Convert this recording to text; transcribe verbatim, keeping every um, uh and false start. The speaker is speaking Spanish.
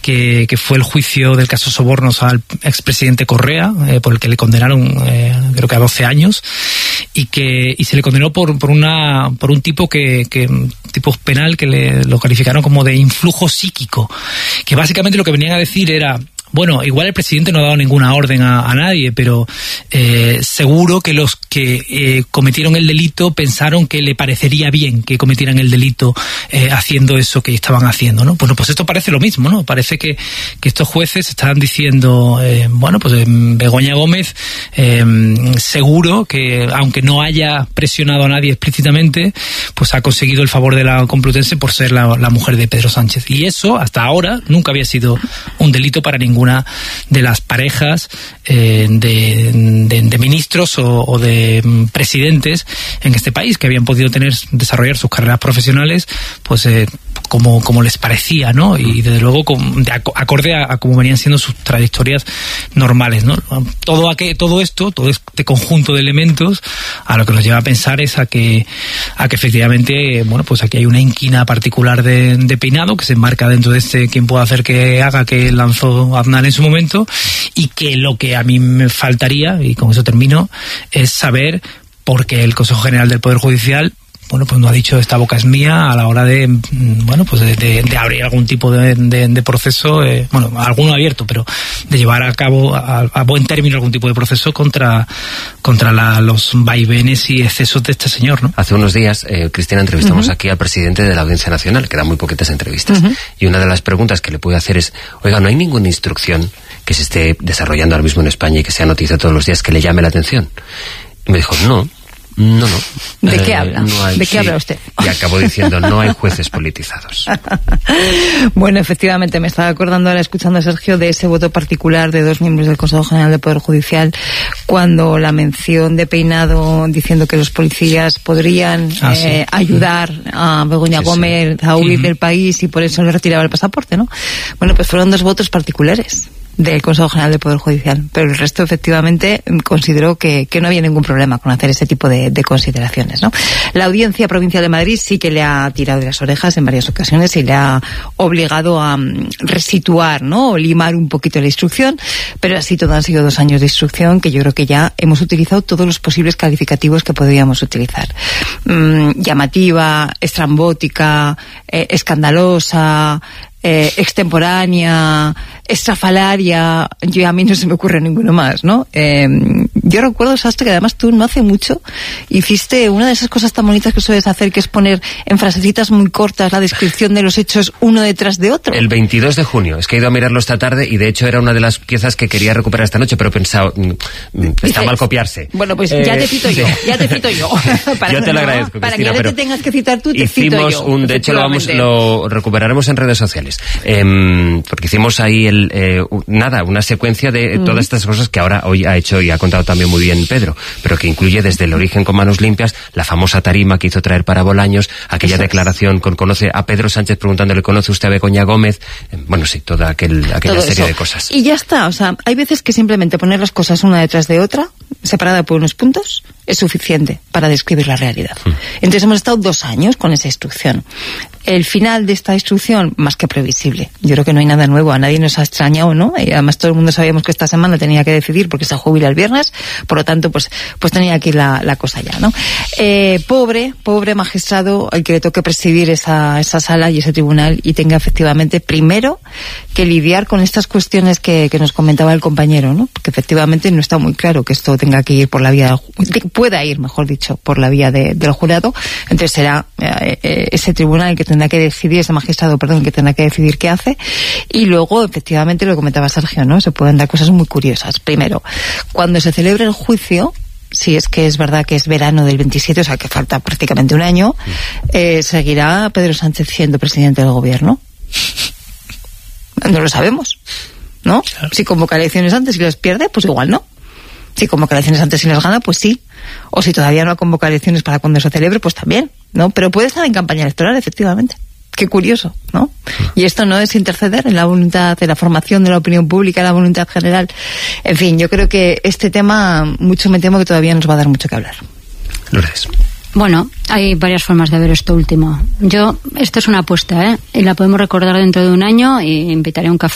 que, que fue el juicio del caso Sobornos al expresidente Correa, eh, por el que le condenaron eh, creo que a doce años, y que y se le condenó por por una por un tipo que, que tipo penal que le, lo calificaron como de influjo psíquico, que básicamente lo que venían a decir era: bueno, igual el presidente no ha dado ninguna orden a, a nadie, pero eh, seguro que los que eh, cometieron el delito pensaron que le parecería bien que cometieran el delito eh, haciendo eso que estaban haciendo, ¿no? Bueno, pues esto parece lo mismo, ¿no? Parece que, que estos jueces estaban diciendo, eh, bueno, pues eh, Begoña Gómez eh, seguro que, aunque no haya presionado a nadie explícitamente, pues ha conseguido el favor de la Complutense por ser la, la mujer de Pedro Sánchez. Y eso, hasta ahora, nunca había sido un delito para ningún una de las parejas eh, de, de, de ministros o, o de um, presidentes en este país, que habían podido tener desarrollar sus carreras profesionales pues eh, como, como les parecía, ¿no? Y desde luego con, de acorde a, a cómo venían siendo sus trayectorias normales, ¿no? Todo, aquel, todo esto, todo este conjunto de elementos, a lo que nos lleva a pensar es a que, a que efectivamente, bueno, pues aquí hay una inquina particular de, de Peinado que se enmarca dentro de este quién puede hacer que haga que lanzó Aznar en su momento, y que lo que a mí me faltaría, y con eso termino, es saber por qué el Consejo General del Poder Judicial, bueno, pues no ha dicho esta boca es mía a la hora de, bueno, pues de, de, de abrir algún tipo de, de, de proceso, eh, bueno, alguno abierto, pero de llevar a cabo a, a buen término algún tipo de proceso contra contra la, los vaivenes y excesos de este señor, ¿no? Hace unos días, eh, Cristina, entrevistamos uh-huh. aquí al presidente de la Audiencia Nacional, que da muy poquitas entrevistas, uh-huh. y una de las preguntas que le pude hacer es, oiga, ¿no hay ninguna instrucción que se esté desarrollando ahora mismo en España y que sea noticia todos los días que le llame la atención? Y me dijo, no. No, no. ¿De eh, qué habla? No hay, ¿De qué sí, habla usted? Y acabó diciendo, no hay jueces politizados. Bueno, efectivamente, me estaba acordando ahora, escuchando a Sergio, de ese voto particular de dos miembros del Consejo General del Poder Judicial, cuando la mención de Peinado diciendo que los policías podrían ah, eh, sí. ayudar a Begoña sí, Gómez sí. a huir uh-huh. del país y por eso le retiraba el pasaporte, ¿no? Bueno, pues fueron dos votos particulares del Consejo General del Poder Judicial, pero el resto efectivamente consideró que, que no había ningún problema con hacer ese tipo de, de consideraciones, ¿no? La Audiencia Provincial de Madrid sí que le ha tirado de las orejas en varias ocasiones y le ha obligado a um, resituar, ¿no? O limar un poquito la instrucción, pero así todo han sido dos años de instrucción que yo creo que ya hemos utilizado todos los posibles calificativos que podríamos utilizar. Mm, llamativa, estrambótica, eh, escandalosa, Eh, extemporánea, estrafalaria, yo a mí no se me ocurre ninguno más, ¿no? Eh, yo recuerdo, Sastre, que además tú no hace mucho hiciste una de esas cosas tan bonitas que sueles hacer, que es poner en frasecitas muy cortas la descripción de los hechos uno detrás de otro. El veintidós de junio, es que he ido a mirarlo esta tarde y de hecho era una de las piezas que quería recuperar esta noche, pero he pensado, está Dices, mal copiarse. Bueno, pues eh, ya te cito yo, ya te cito yo. Para yo te lo agradezco, Para Cristina, que ahora te tengas que citar tú, te cito yo. Hicimos un, de hecho lo vamos, lo recuperaremos en redes sociales. Eh, porque hicimos ahí el eh, nada, una secuencia de mm. todas estas cosas que ahora hoy ha hecho y ha contado también muy bien Pedro, pero que incluye desde el origen con manos limpias, la famosa tarima que hizo traer para Bolaños, aquella Eso declaración es. con conoce a Pedro Sánchez preguntándole, ¿conoce usted a Begoña Gómez? Eh, bueno, sí, toda aquel, aquella Todo serie eso. de cosas. Y ya está, o sea, hay veces que simplemente poner las cosas una detrás de otra, separada por unos puntos, es suficiente para describir la realidad. Mm. Entonces hemos estado dos años con esa instrucción. El final de esta instrucción, más que previsible. Yo creo que no hay nada nuevo, a nadie nos ha extrañado, ¿no? Y además todo el mundo sabíamos que esta semana tenía que decidir porque se jubila el viernes, por lo tanto, pues pues tenía aquí la, la cosa ya, ¿no? Eh, pobre, pobre magistrado al que le toque presidir esa, esa sala y ese tribunal y tenga efectivamente primero que lidiar con estas cuestiones que, que nos comentaba el compañero, ¿no? Porque efectivamente no está muy claro que esto tenga que ir por la vía, que pueda ir, mejor dicho, por la vía de, del jurado. Entonces será eh, eh, ese tribunal el que tendrá que decidir, ese magistrado, perdón, que tendrá que decidir qué hace. Y luego, efectivamente, lo comentaba Sergio, ¿no? Se pueden dar cosas muy curiosas. Primero, cuando se celebre el juicio, si es que es verdad que es verano del veintisiete, o sea que falta prácticamente un año, eh, ¿seguirá Pedro Sánchez siendo presidente del gobierno? No lo sabemos, ¿no? Claro. Si convoca elecciones antes y las pierde, pues igual no. Si convoca elecciones antes y las gana, pues sí. O si todavía no ha convocado elecciones para cuando se celebre, pues también, ¿no? Pero puede estar en campaña electoral, efectivamente. Qué curioso, ¿no? Y esto no es interceder en la voluntad de la formación de la opinión pública, en la voluntad general. En fin, yo creo que este tema, mucho me temo que todavía nos va a dar mucho que hablar. Lourdes. Bueno, hay varias formas de ver esto último. Yo, esto es una apuesta, ¿eh? Y la podemos recordar dentro de un año y invitaré a un café